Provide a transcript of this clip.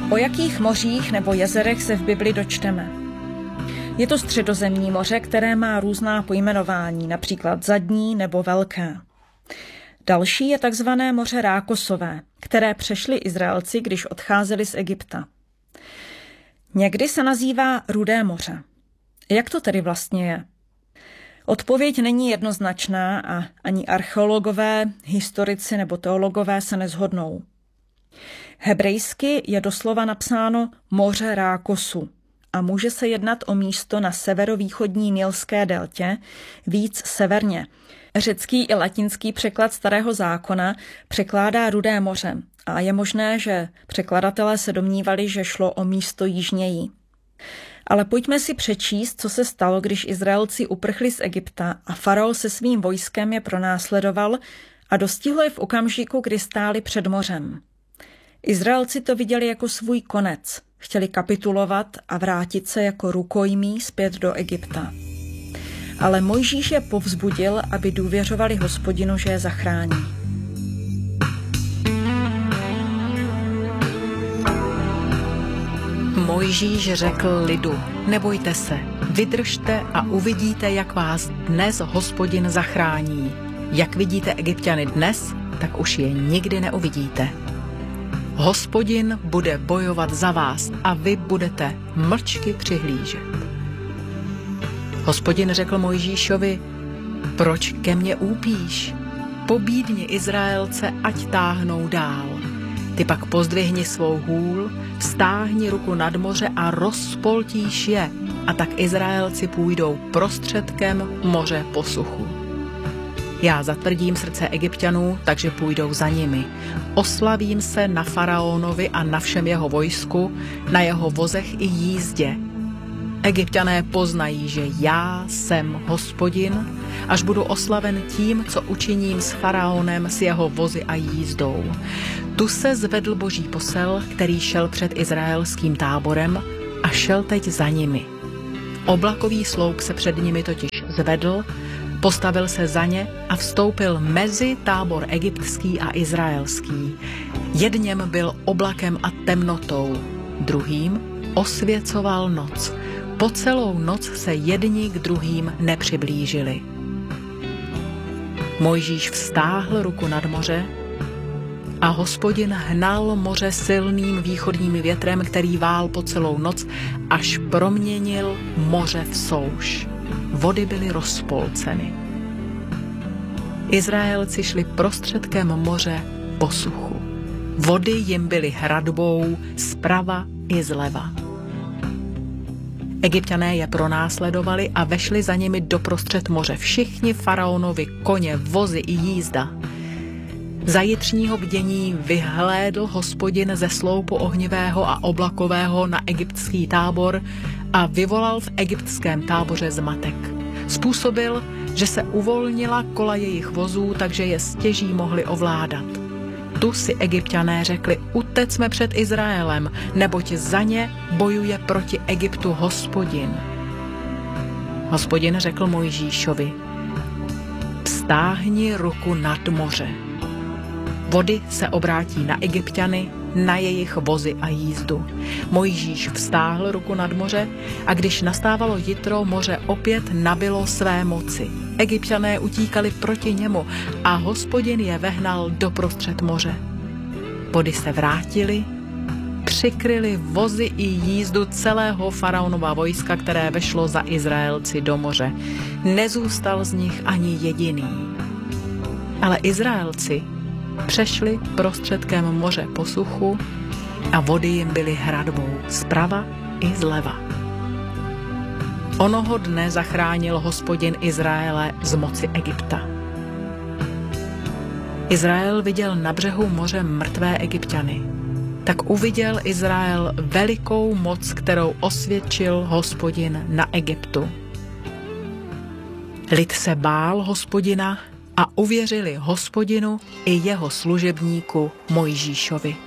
O jakých mořích nebo jezerech se v Bibli dočteme? Je to Středozemní moře, které má různá pojmenování, například Zadní nebo Velké. Další je takzvané moře Rákosové, které přešli Izraelci, když odcházeli z Egypta. Někdy se nazývá Rudé moře. Jak to tedy vlastně je? Odpověď není jednoznačná a ani archeologové, historici nebo teologové se neshodnou. Hebrejsky je doslova napsáno moře Rákosu a může se jednat o místo na severovýchodní Nilské deltě, víc severně. Řecký i latinský překlad Starého zákona překládá Rudé moře a je možné, že překladatelé se domnívali, že šlo o místo jižněji. Ale pojďme si přečíst, co se stalo, když Izraelci uprchli z Egypta a faraon se svým vojskem je pronásledoval a dostihlo je v okamžiku, kdy stáli před mořem. Izraelci to viděli jako svůj konec, chtěli kapitulovat a vrátit se jako rukojmí zpět do Egypta. Ale Mojžíš je povzbudil, aby důvěřovali Hospodinu, že je zachrání. Mojžíš řekl lidu, nebojte se, vydržte a uvidíte, jak vás dnes Hospodin zachrání. Jak vidíte Egypťany dnes, tak už je nikdy neuvidíte. Hospodin bude bojovat za vás a vy budete mlčky přihlížet. Hospodin řekl Mojžíšovi, proč ke mně úpíš? Pobídni Izraelce, ať táhnou dál. Ty pak pozdvihni svou hůl, vztáhni ruku nad moře a rozpoltíš je, a tak Izraelci půjdou prostředkem moře po suchu. Já zatvrdím srdce Egypťanů, takže půjdou za nimi. Oslavím se na faraonovi a na všem jeho vojsku, na jeho vozech i jízdě. Egypťané poznají, že já jsem Hospodin, až budu oslaven tím, co učiním s faraonem, s jeho vozy a jízdou. Tu se zvedl boží posel, který šel před izraelským táborem a šel teď za nimi. Oblakový sloup se před nimi totiž zvedl, postavil se za ně a vstoupil mezi tábor egyptský a izraelský. Jedněm byl oblakem a temnotou, druhým osvěcoval noc. Po celou noc se jedni k druhým nepřiblížili. Mojžíš vztáhl ruku nad moře a Hospodin hnal moře silným východním větrem, který vál po celou noc, až proměnil moře v souš. Vody byly rozpolceny. Izraelci šli prostředkem moře po suchu. Vody jim byly hradbou zprava i zleva. Egypťané je pronásledovali a vešli za nimi doprostřed moře. Všichni faraonovi koně, vozy i jízda. Za jitřního bdění vyhlédl Hospodin ze sloupu ohnivého a oblakového na egyptský tábor a vyvolal v egyptském táboře zmatek. Způsobil, že se uvolnila kola jejich vozů, takže je stěží mohli ovládat. Tu si Egypťané řekli, utecme před Izraelem, neboť za ně bojuje proti Egyptu Hospodin. Hospodin řekl Mojžíšovi, vztáhni ruku nad moře. Vody se obrátí na Egypťany, na jejich vozy a jízdu. Mojžíš vztáhl ruku nad moře a když nastávalo jitro, moře opět nabylo své moci. Egypťané utíkali proti němu a Hospodin je vehnal doprostřed moře. Vody se vrátily, přikryly vozy i jízdu celého faraonova vojska, které vešlo za Izraelci do moře. Nezůstal z nich ani jediný. Ale Izraelci přešli prostředkem moře po suchu a vody jim byly hradbou zprava i zleva. Onoho dne zachránil Hospodin Izraele z moci Egypta. Izrael viděl na břehu moře mrtvé Egypťany. Tak uviděl Izrael velikou moc, kterou osvědčil Hospodin na Egyptu. Lid se bál Hospodina a uvěřili Hospodinu i jeho služebníku Mojžíšovi.